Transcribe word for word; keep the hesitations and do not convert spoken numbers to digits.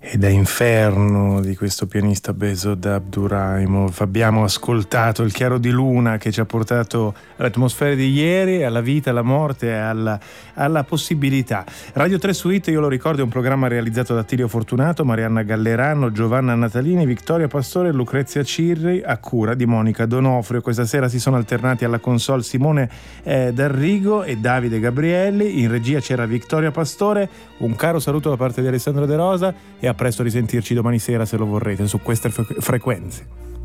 e da Inferno di questo pianista Behzod Abduraimov. Abbiamo ascoltato Il chiaro di luna, che ci ha portato all'atmosfera di ieri, alla vita, alla morte e alla, alla possibilità. Radio tre Suite, io lo ricordo, è un programma realizzato da Attilio Fortunato, Marianna Gallerano, Giovanna Natalini, Vittoria Pastore e Lucrezia Cirri, a cura di Monica Donofrio. Questa sera si sono alternati alla console Simone eh, D'Arrigo e Davide Gabrielli. In regia c'era Vittoria Pastore. Un caro saluto da parte di Alessandro De Rosa e a presto risentirci domani sera, se lo vorrete, su queste frequenze.